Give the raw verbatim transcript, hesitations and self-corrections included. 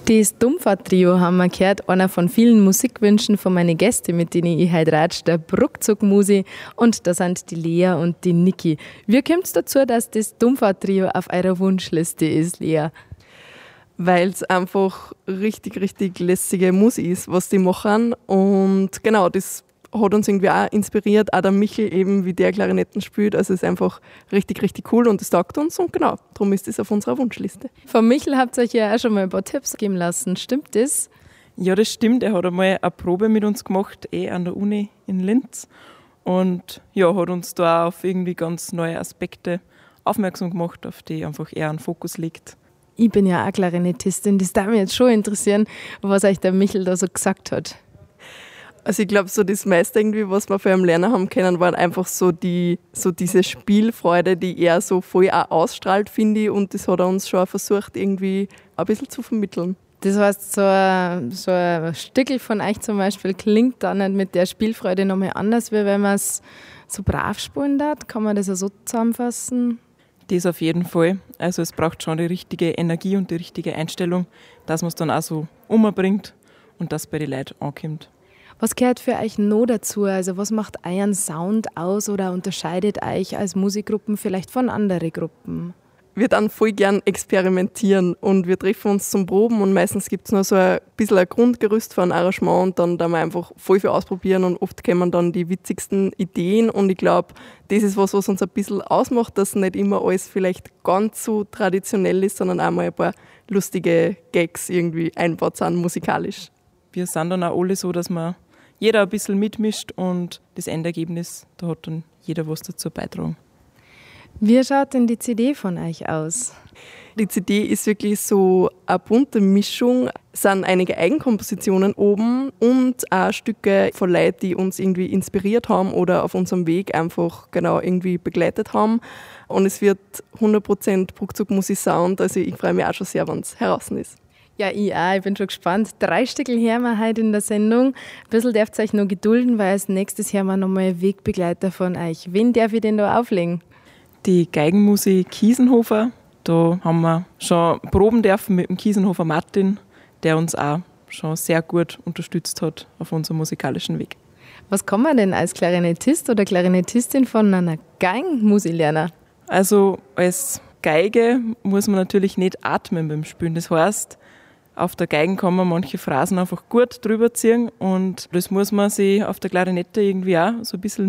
Das Dumpfer-Trio haben wir gehört, einer von vielen Musikwünschen von meinen Gästen, mit denen ich heute ratsch, der Bruckzug-Musi, und da sind die Lea und die Niki. Wie kommt es dazu, dass das Dumpfer-Trio auf eurer Wunschliste ist, Lea? Weil es einfach richtig, richtig lässige Musik ist, was die machen. Und genau, das hat uns irgendwie auch inspiriert. Auch der Michel eben, wie der Klarinetten spielt. Also es ist einfach richtig, richtig cool und es taugt uns. Und genau, darum ist das auf unserer Wunschliste. Von Michel habt ihr euch ja auch schon mal ein paar Tipps geben lassen. Stimmt das? Ja, das stimmt. Er hat einmal eine Probe mit uns gemacht, eh an der Uni in Linz. Und ja, hat uns da auf irgendwie ganz neue Aspekte aufmerksam gemacht, auf die einfach eher ein Fokus liegt. Ich bin ja auch Klarinettistin. Das darf mich jetzt schon interessieren, was euch der Michel da so gesagt hat. Also ich glaube, so das meiste irgendwie, was wir von ihm lernen haben können, waren einfach so die so diese Spielfreude, die er so voll auch ausstrahlt, finde ich. Und das hat er uns schon auch versucht, irgendwie ein bisschen zu vermitteln. Das heißt, so ein, so ein Stückel von euch zum Beispiel klingt dann nicht mit der Spielfreude nochmal anders, wie wenn man es so brav spielen darf. Kann man das auch so zusammenfassen? Das auf jeden Fall. Also es braucht schon die richtige Energie und die richtige Einstellung, dass man es dann auch so umbringt und das bei den Leuten ankommt. Was gehört für euch noch dazu? Also was macht euren Sound aus oder unterscheidet euch als Musikgruppen vielleicht von anderen Gruppen? Wir dann voll gern experimentieren und wir treffen uns zum Proben und meistens gibt es noch so ein bisschen ein Grundgerüst für ein Arrangement und dann da wir einfach voll viel ausprobieren und oft kommen dann die witzigsten Ideen und ich glaube, das ist was, was uns ein bisschen ausmacht, dass nicht immer alles vielleicht ganz so traditionell ist, sondern auch mal ein paar lustige Gags irgendwie einbaut sind musikalisch. Wir sind dann auch alle so, dass man jeder ein bisschen mitmischt und das Endergebnis, da hat dann jeder was dazu beitragen. Wie schaut denn die C D von euch aus? Die C D ist wirklich so eine bunte Mischung. Es sind einige Eigenkompositionen oben und auch Stücke von Leuten, die uns irgendwie inspiriert haben oder auf unserem Weg einfach genau irgendwie begleitet haben. Und es wird hundert Prozent Bruckzug-Musik-Sound, also ich freue mich auch schon sehr, wenn es heraus ist. Ja, ich auch. Ich bin schon gespannt. Drei Stückel hören wir heute in der Sendung. Ein bisschen dürft ihr euch noch gedulden, weil als nächstes hören wir nochmal Wegbegleiter von euch. Wen darf ich denn da auflegen? Die Geigenmusik Kiesenhofer. Da haben wir schon proben dürfen mit dem Kiesenhofer Martin, der uns auch schon sehr gut unterstützt hat auf unserem musikalischen Weg. Was kann man denn als Klarinettist oder Klarinettistin von einer Geigenmusik lernen? Also als Geige muss man natürlich nicht atmen beim Spielen. Das heißt, auf der Geigen kann man manche Phrasen einfach gut drüber ziehen und das muss man sich auf der Klarinette irgendwie auch so ein bisschen